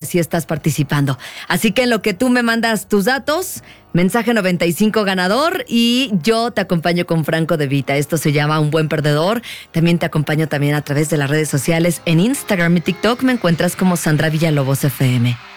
si estás participando. Así que en lo que tú me mandas tus datos, mensaje 95 ganador y yo te acompaño con Franco De Vita. Esto se llama Un Buen Perdedor. También te acompaño también a través de las redes sociales. En Instagram y TikTok me encuentras como Sandra Villalobos FM.